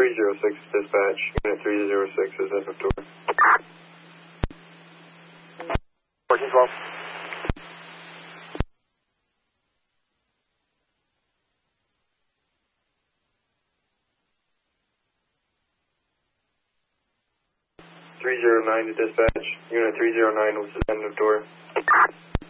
306 dispatch. Unit 306 is end of tour. 1412. Three 309 to dispatch. Unit 309 was end of tour.